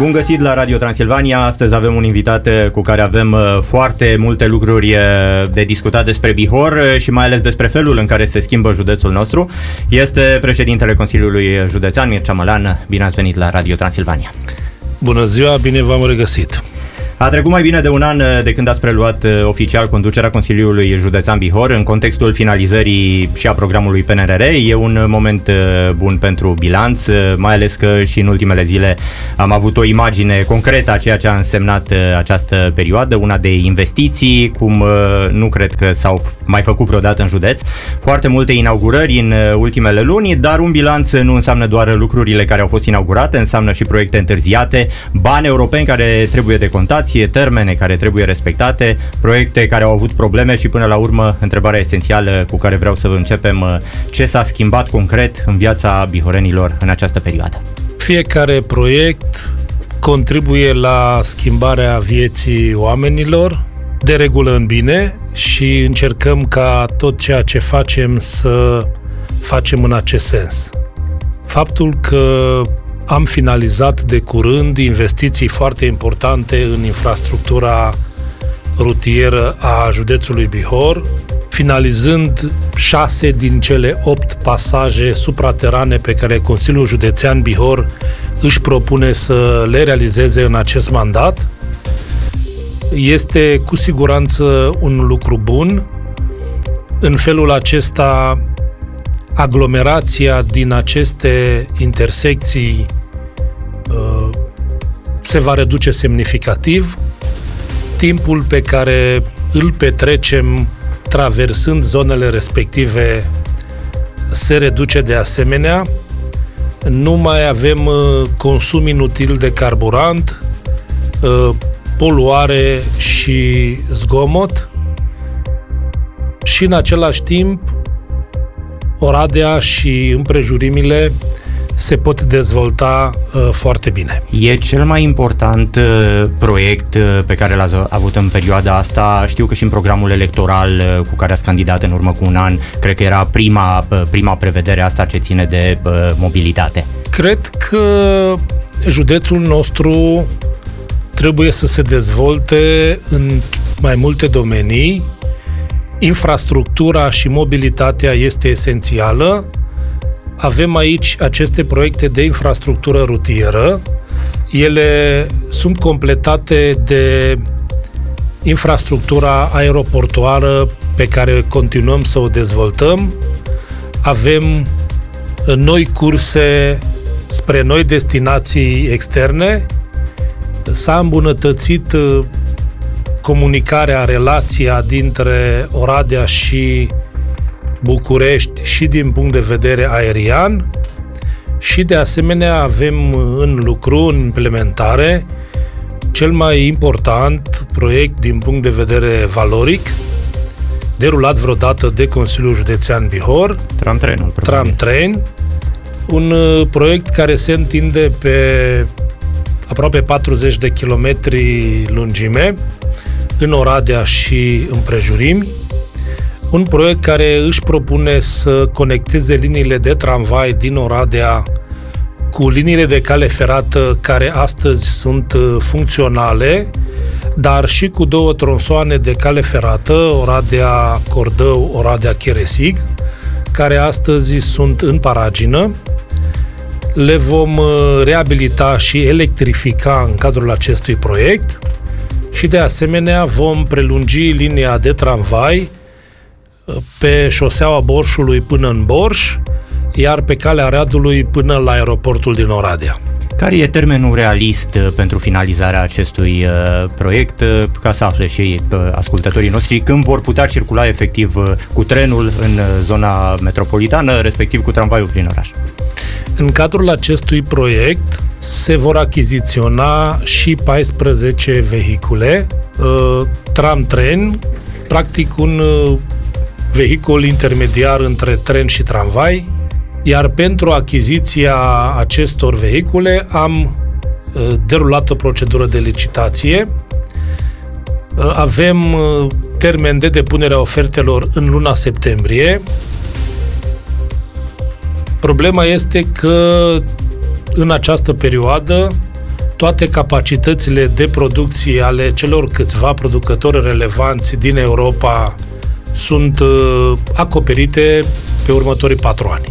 Bun găsit la Radio Transilvania. Astăzi avem un invitat cu care avem foarte multe lucruri de discutat despre Bihor și mai ales despre felul în care se schimbă județul nostru. Este președintele Consiliului Județean, Mircea Mălean. Bine ați venit la Radio Transilvania. Bună ziua, bine v-am regăsit. A trecut mai bine de un an de când ați preluat oficial conducerea Consiliului Județean Bihor în contextul finalizării și a programului PNRR. E un moment bun pentru bilanț, mai ales că și în ultimele zile am avut o imagine concretă a ceea ce a însemnat această perioadă, una de investiții, cum nu cred că s-au mai făcut vreodată în județ. Foarte multe inaugurări în ultimele luni, dar un bilanț nu înseamnă doar lucrurile care au fost inaugurate, înseamnă și proiecte întârziate, bani europeni care trebuie decontați, termene care trebuie respectate, proiecte care au avut probleme și până la urmă întrebarea esențială cu care vreau să începem: ce s-a schimbat concret în viața bihorenilor în această perioadă? Fiecare proiect contribuie la schimbarea vieții oamenilor, de regulă în bine, și încercăm ca tot ceea ce facem să facem în acest sens. Faptul că am finalizat de curând investiții foarte importante în infrastructura rutieră a județului Bihor, finalizând 6 din cele 8 pasaje supraterane pe care Consiliul Județean Bihor își propune să le realizeze în acest mandat, este cu siguranță un lucru bun. În felul acesta, aglomerația din aceste intersecții se va reduce semnificativ. Timpul pe care îl petrecem traversând zonele respective se reduce de asemenea. Nu mai avem consum inutil de carburant, poluare și zgomot și în același timp Oradea și împrejurimile se pot dezvolta foarte bine. E cel mai important proiect pe care l-ați avut în perioada asta. Știu că și în programul electoral cu care ați candidat în urmă cu un an, cred că era prima prevedere asta ce ține de mobilitate. Cred că județul nostru trebuie să se dezvolte în mai multe domenii. Infrastructura și mobilitatea este esențială. Avem aici aceste proiecte de infrastructură rutieră. Ele sunt completate de infrastructura aeroportuară pe care continuăm să o dezvoltăm. Avem noi curse spre noi destinații externe. S-a îmbunătățit comunicarea, relația dintre Oradea și București și din punct de vedere aerian și de asemenea avem în lucru, în implementare, cel mai important proiect din punct de vedere valoric, derulat vreodată de Consiliul Județean Bihor, Tram-Train, un proiect care se întinde pe aproape 40 de kilometri lungime în Oradea și împrejurimi. Un proiect care își propune să conecteze liniile de tramvai din Oradea cu liniile de cale ferată care astăzi sunt funcționale, dar și cu 2 tronsoane de cale ferată, Oradea-Cordău, Oradea-Cheresig, care astăzi sunt în paragină. Le vom reabilita și electrifica în cadrul acestui proiect și de asemenea vom prelungi linia de tramvai pe șoseaua Borșului până în Borș, iar pe calea Radului până la aeroportul din Oradea. Care e termenul realist pentru finalizarea acestui proiect, ca să afle și ascultătorii noștri când vor putea circula efectiv cu trenul în zona metropolitană, respectiv cu tramvaiul prin oraș? În cadrul acestui proiect se vor achiziționa și 14 vehicule, tram-tren, practic un vehicul intermediar între tren și tramvai, iar pentru achiziția acestor vehicule am derulat o procedură de licitație. Avem termen de depunere a ofertelor în luna septembrie. Problema este că în această perioadă toate capacitățile de producție ale celor câțiva producători relevanți din Europa sunt acoperite pe următorii 4 ani.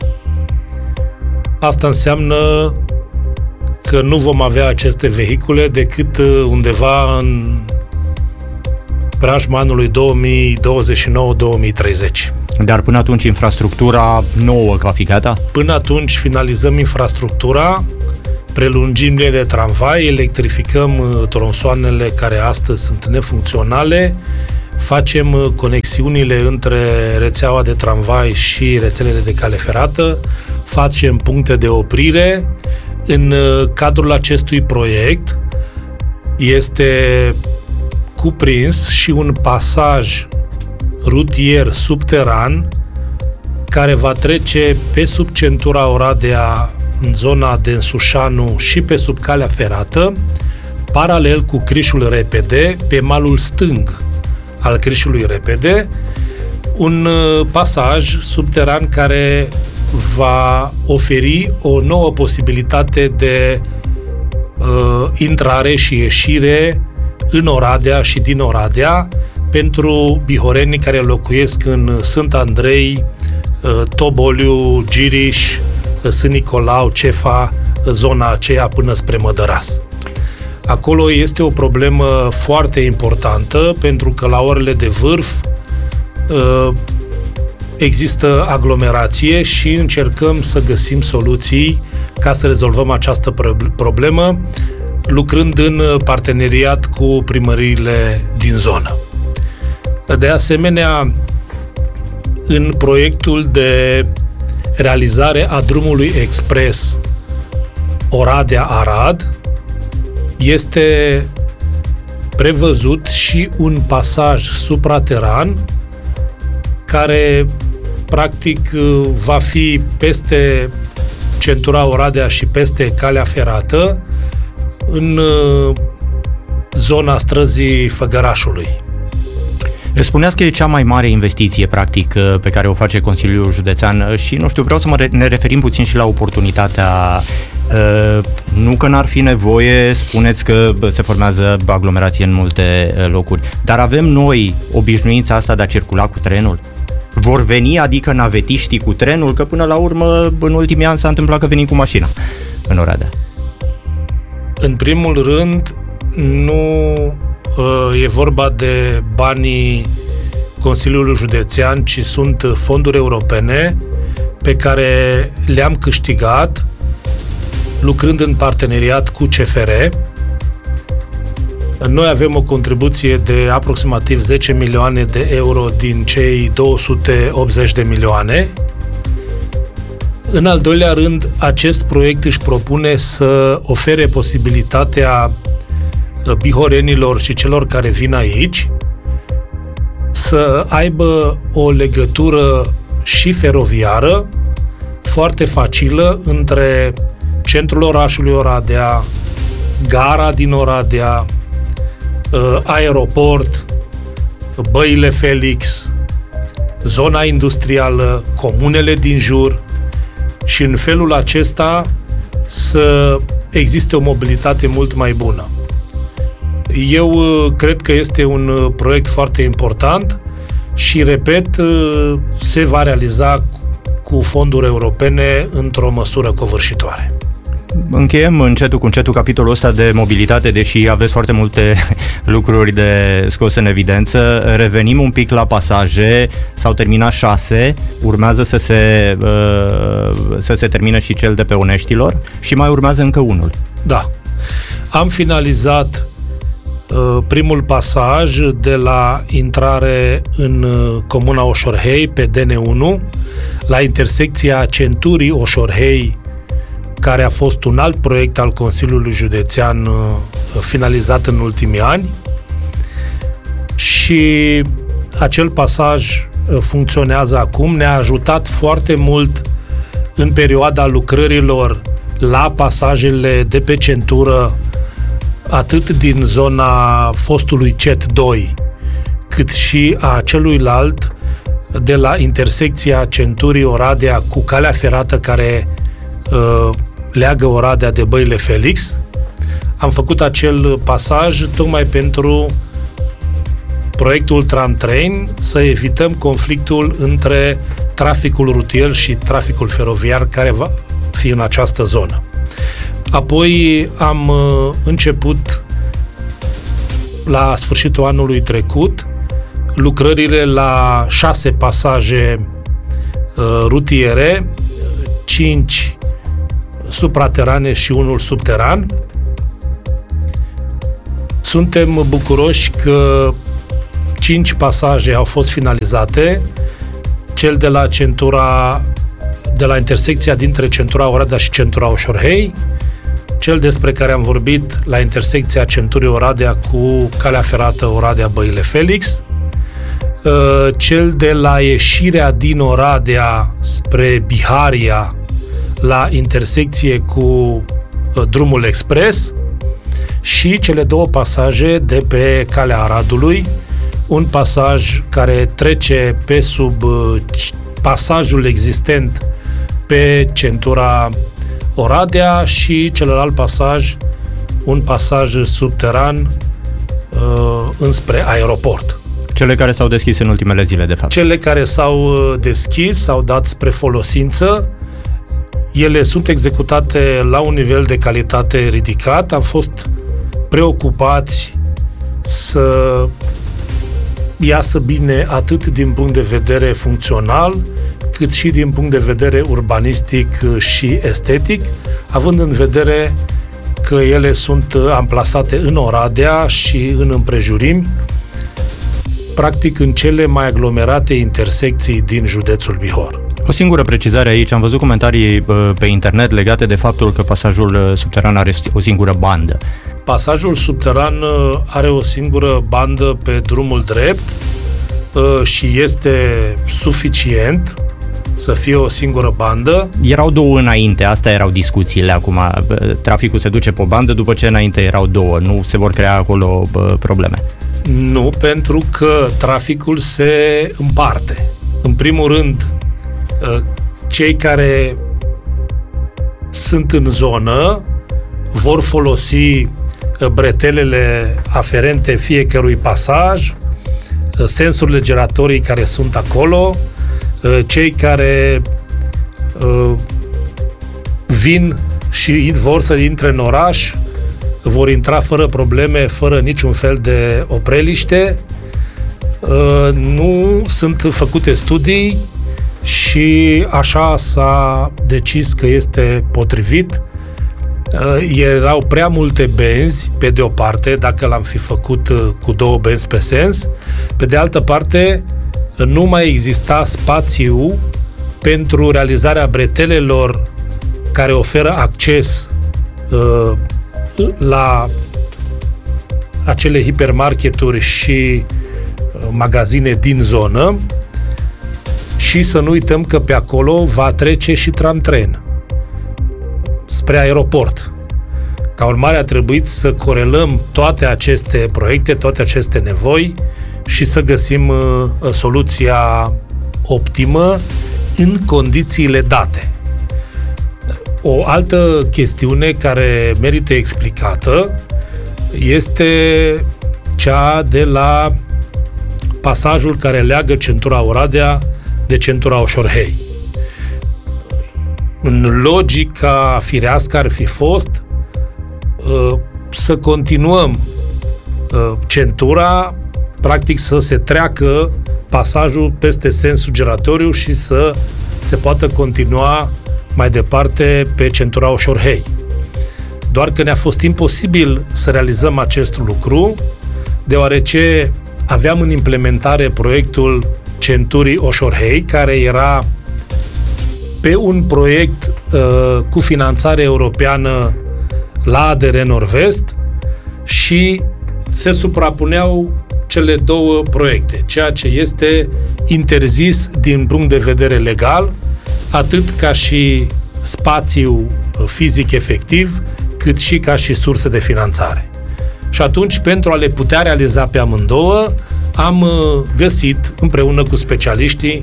Asta înseamnă că nu vom avea aceste vehicule decât undeva în preajma anului 2029-2030. Dar până atunci infrastructura nouă va fi gata? Până atunci finalizăm infrastructura, prelungim linile de tramvai, electrificăm tronsoanele care astăzi sunt nefuncționale, facem conexiunile între rețeaua de tramvai și rețelele de cale ferată, facem puncte de oprire. În cadrul acestui proiect este cuprins și un pasaj rutier subteran care va trece pe sub centura Oradea în zona de Însușanu și pe sub calea ferată, paralel cu Crișul Repede, pe malul stâng al Crișului Repede, un pasaj subteran care va oferi o nouă posibilitate de intrare și ieșire în Oradea și din Oradea pentru bihorenii care locuiesc în Sânt Andrei, Toboliu, Giriș, Sân Nicolau, Cefa, zona aceea până spre Mădăras. Acolo este o problemă foarte importantă pentru că la orele de vârf există aglomerație și încercăm să găsim soluții ca să rezolvăm această problemă, lucrând în parteneriat cu primăriile din zonă. De asemenea, în proiectul de realizare a drumului expres Oradea-Arad este prevăzut și un pasaj suprateran care practic va fi peste centura Oradea și peste calea ferată în zona străzii Făgărașului. Spuneați că e cea mai mare investiție, practic, pe care o face Consiliul Județean și, nu știu, vreau să ne referim puțin și la oportunitatea. Nu că n-ar fi nevoie, spuneți că se formează aglomerație în multe locuri, dar avem noi obișnuința asta de a circula cu trenul? Vor veni, adică navetiștii cu trenul, că până la urmă, în ultimii ani s-a întâmplat că venim cu mașina în Oradea. În primul rând, nu e vorba de banii Consiliului Județean, ci sunt fonduri europene pe care le-am câștigat lucrând în parteneriat cu CFR. Noi avem o contribuție de aproximativ 10 milioane de euro din cei 280 de milioane. În al doilea rând, acest proiect își propune să ofere posibilitatea bihorenilor și celor care vin aici să aibă o legătură și feroviară foarte facilă între centrul orașului Oradea, gara din Oradea, aeroport, Băile Felix, zona industrială, comunele din jur și în felul acesta să existe o mobilitate mult mai bună. Eu cred că este un proiect foarte important și, repet, se va realiza cu fonduri europene într-o măsură covârșitoare. Încheiem încetul cu încetul capitolul ăsta de mobilitate, deși aveți foarte multe lucruri de scos în evidență. Revenim un pic la pasaje. S-au terminat 6, urmează să se termine și cel de pe Uneștilor și mai urmează încă unul. Da. Am finalizat primul pasaj de la intrare în comuna Oșorhei pe DN1 la intersecția centurii Oșorhei, care a fost un alt proiect al Consiliului Județean finalizat în ultimii ani, și acel pasaj funcționează acum. Ne-a ajutat foarte mult în perioada lucrărilor la pasajele de pe centură, atât din zona fostului CET 2, cât și a celuilalt de la intersecția centurii Oradea cu calea ferată care leagă Oradea de Băile Felix. am făcut acel pasaj tocmai pentru proiectul Tram-Train, să evităm conflictul între traficul rutier și traficul feroviar care va fi în această zonă. Apoi am început la sfârșitul anului trecut lucrările la 6 pasaje rutiere, 5 supraterane și unul subteran. Suntem bucuroși că 5 pasaje au fost finalizate, cel de la intersecția dintre centura Oradea și centura Oșorhei, cel despre care am vorbit la intersecția centurii Oradea cu calea ferată Oradea-Băile Felix, cel de la ieșirea din Oradea spre Biharia la intersecție cu drumul expres și cele 2 pasaje de pe calea Aradului, un pasaj care trece pe sub pasajul existent pe centura Oradea și celălalt pasaj, un pasaj subteran înspre aeroport. Cele care s-au deschis în ultimele zile, de fapt. Cele care s-au deschis, s-au dat spre folosință. Ele sunt executate la un nivel de calitate ridicat. Am fost preocupați să iasă bine atât din punct de vedere funcțional, cât și din punct de vedere urbanistic și estetic, având în vedere că ele sunt amplasate în Oradea și în împrejurimi, practic în cele mai aglomerate intersecții din județul Bihor. O singură precizare aici, am văzut comentarii pe internet legate de faptul că pasajul subteran are o singură bandă. Pasajul subteran are o singură bandă pe drumul drept și este suficient să fie o singură bandă. Erau 2 înainte, astea erau discuțiile acum. Traficul se duce pe o bandă, după ce înainte erau 2, nu se vor crea acolo probleme? Nu, pentru că traficul se împarte. În primul rând, cei care sunt în zonă vor folosi bretelele aferente fiecărui pasaj, sensurile giratorii care sunt acolo, cei care vin și vor să intre în oraș vor intra fără probleme, fără niciun fel de opreliște. Nu sunt făcute studii și așa s-a decis că este potrivit. Erau prea multe benzi, pe de o parte, dacă l-am fi făcut cu 2 benzi pe sens, pe de altă parte, nu mai exista spațiu pentru realizarea bretelelor care oferă acces la acele hipermarketuri și magazine din zonă și să nu uităm că pe acolo va trece și Tram-Train spre aeroport. Ca urmare a trebuit să corelăm toate aceste proiecte, toate aceste nevoi și să găsim soluția optimă în condițiile date. O altă chestiune care merită explicată este cea de la pasajul care leagă centura Oradea de centura Oșorhei. În logica firească ar fi fost să continuăm centura, practic să se treacă pasajul peste sensul giratoriu și să se poată continua mai departe pe centura Oșorhei. Doar că ne-a fost imposibil să realizăm acest lucru, deoarece aveam în implementare proiectul centurii Oșorhei, care era pe un proiect cu finanțare europeană la ADR Nord-Vest și se suprapuneau cele 2 proiecte, ceea ce este interzis din punct de vedere legal, atât ca și spațiu fizic efectiv, cât și ca și sursă de finanțare. Și atunci, pentru a le putea realiza pe amândouă, am găsit, împreună cu specialiștii,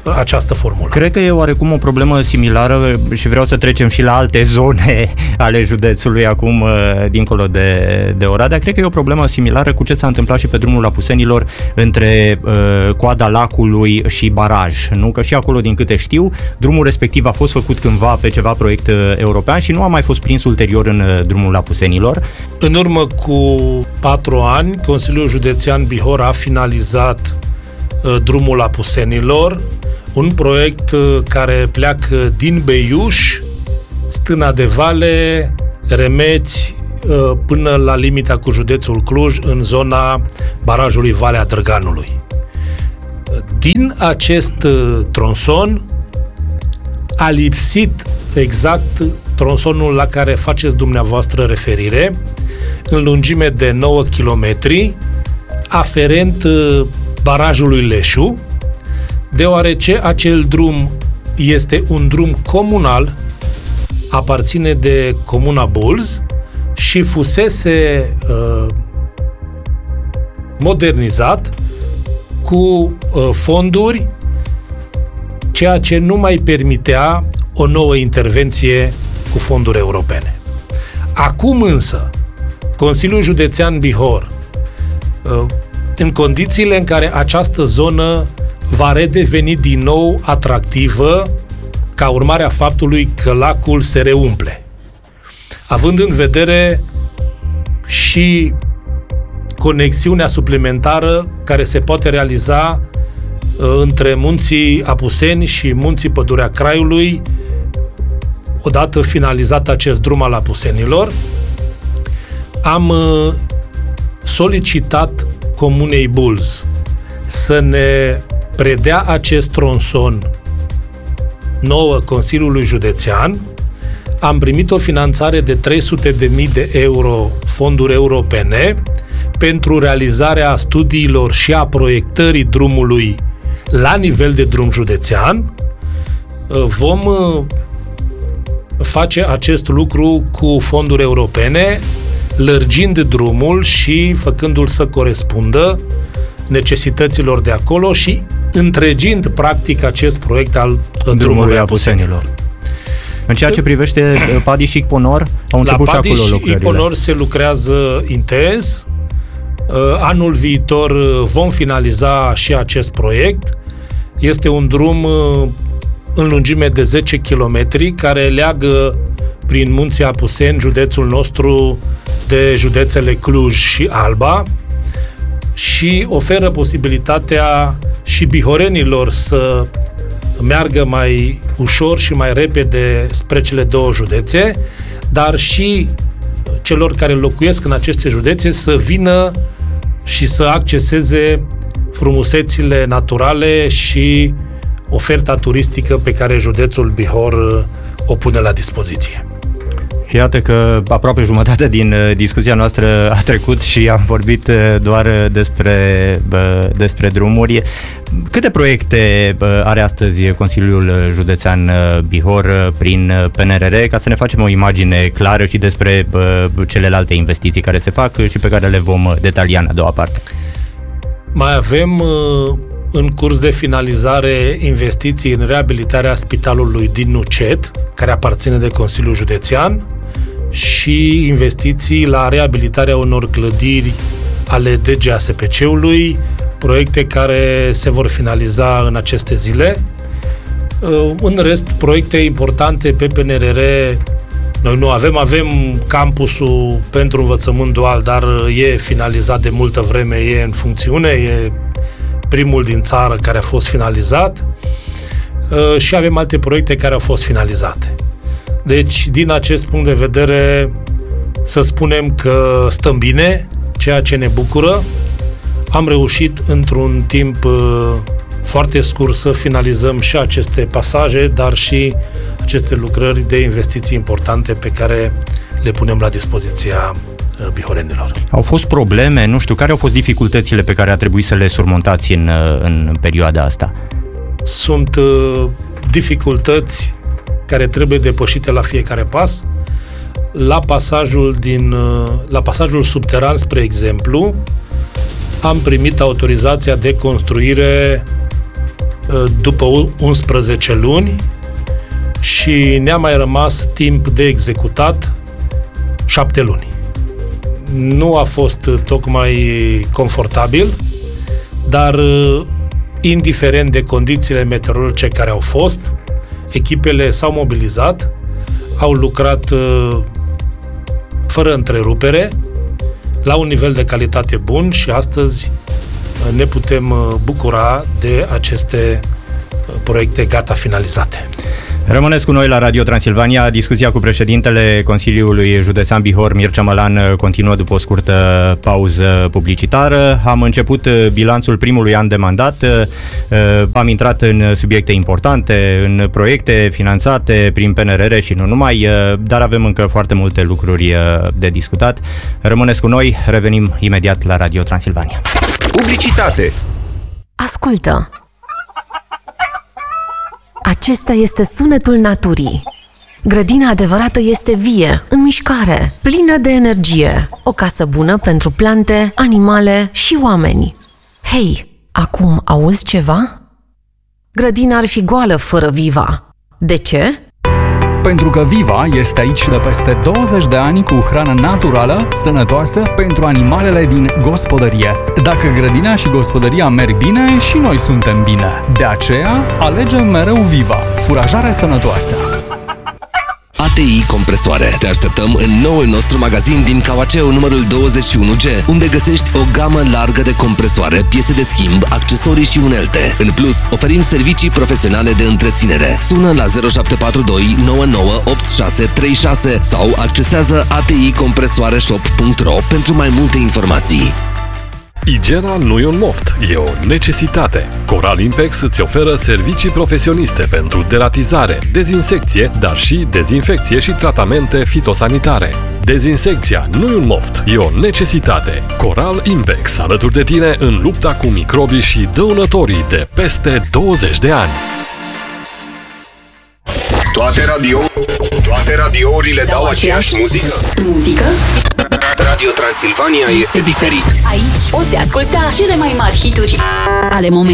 această formulă. Cred că e oarecum o problemă similară și vreau să trecem și la alte zone ale județului acum, dincolo de Oradea. Cred că e o problemă similară cu ce s-a întâmplat și pe drumul Apusenilor între coada lacului și baraj. Nu? Că și acolo, din câte știu, drumul respectiv a fost făcut cândva pe ceva proiect european și nu a mai fost prins ulterior în drumul Apusenilor. În urmă cu 4 ani, Consiliul Județean Bihor a finalizat drumul Apusenilor, un proiect care pleacă din Beiuș, Stâna de Vale, Remeți, până la limita cu județul Cluj, în zona barajului Valea Drăganului. Din acest tronson a lipsit exact tronsonul la care faceți dumneavoastră referire, în lungime de 9 km, aferent barajului Leșu, deoarece acel drum este un drum comunal, aparține de Comuna Bulz și fusese modernizat cu fonduri, ceea ce nu mai permitea o nouă intervenție cu fonduri europene. Acum însă, Consiliul Județean Bihor, în condițiile în care această zonă va redeveni din nou atractivă ca urmare a faptului că lacul se reumple, având în vedere și conexiunea suplimentară care se poate realiza între munții Apuseni și munții Pădurea Craiului, odată finalizat acest drum al Apusenilor, am solicitat Comunei Bulz să ne predea acest tronson nouă Consiliului Județean. Am primit o finanțare de 300.000 de euro fonduri europene pentru realizarea studiilor și a proiectării drumului la nivel de drum județean. Vom face acest lucru cu fonduri europene, lărgind drumul și făcându-l să corespundă necesităților de acolo și întregind practic acest proiect al drumului Apusenilor. În ceea ce privește Padi și Iponor, au început și acolo lucrările. La Padi și Iponor se lucrează intens. Anul viitor vom finaliza și acest proiect. Este un drum în lungime de 10 km care leagă prin munții Apuseni județul nostru de județele Cluj și Alba și oferă posibilitatea și bihorenilor să meargă mai ușor și mai repede spre cele două județe, dar și celor care locuiesc în aceste județe să vină și să acceseze frumusețile naturale și oferta turistică pe care județul Bihor o pune la dispoziție. Iată că aproape jumătate din discuția noastră a trecut și am vorbit doar despre drumuri. Câte proiecte are astăzi Consiliul Județean Bihor prin PNRR, ca să ne facem o imagine clară și despre celelalte investiții care se fac și pe care le vom detalia în a doua parte? Mai avem în curs de finalizare investiții în reabilitarea spitalului din Nucet, care aparține de Consiliul Județean, și investiții la reabilitarea unor clădiri ale DGASPC-ului, proiecte care se vor finaliza în aceste zile. În rest, proiecte importante pe PNRR noi nu avem campusul pentru învățământ dual, dar e finalizat de multă vreme, e în funcțiune, e primul din țară care a fost finalizat și avem alte proiecte care au fost finalizate. Deci, din acest punct de vedere, să spunem că stăm bine, ceea ce ne bucură. Am reușit într-un timp foarte scurt să finalizăm și aceste pasaje, dar și aceste lucrări de investiții importante pe care le punem la dispoziția bihorenilor. Au fost probleme, nu știu, care au fost dificultățile pe care a trebuit să le surmontați în perioada asta? Sunt dificultăți care trebuie depășite la fiecare pas. La pasajul subteran, spre exemplu, am primit autorizația de construire după 11 luni și ne-a mai rămas timp de executat 7 luni. Nu a fost tocmai confortabil, dar indiferent de condițiile meteorologice care au fost, echipele s-au mobilizat, au lucrat fără întrerupere, la un nivel de calitate bun și astăzi ne putem bucura de aceste proiecte gata finalizate. Rămâneți cu noi la Radio Transilvania. Discuția cu președintele Consiliului Județean Bihor, Mircea Mălan, continuă după o scurtă pauză publicitară. Am început bilanțul primului an de mandat. Am intrat în subiecte importante, în proiecte finanțate prin PNRR și nu numai, dar avem încă foarte multe lucruri de discutat. Rămâneți cu noi, revenim imediat la Radio Transilvania. Publicitate. Ascultă! Acesta este sunetul naturii. Grădina adevărată este vie, în mișcare, plină de energie. O casă bună pentru plante, animale și oameni. Hei, acum auzi ceva? Grădina ar fi goală fără Viva. De ce? Pentru că Viva este aici de peste 20 de ani cu hrană naturală, sănătoasă pentru animalele din gospodărie. Dacă grădina și gospodăria merg bine, și noi suntem bine. De aceea, alegem mereu Viva, furajare sănătoasă. ATI Compresoare. Te așteptăm în noul nostru magazin din Cauaceu numărul 21G, unde găsești o gamă largă de compresoare, piese de schimb, accesorii și unelte. În plus, oferim servicii profesionale de întreținere. Sună la 0742 998636 sau accesează aticompresoareshop.ro pentru mai multe informații. Igiena nu e un moft, e o necesitate. Coral Impex îți oferă servicii profesioniste pentru deratizare, dezinsecție, dar și dezinfecție și tratamente fitosanitare. Dezinsecția nu e un moft, e o necesitate. Coral Impex, alături de tine în lupta cu microbii și dăunătorii de peste 20 de ani. Toate radiourile dau aceeași muzică? Muzică? Radio Transilvania este diferit. Aici poți asculta cele mai mari hituri ale momentului.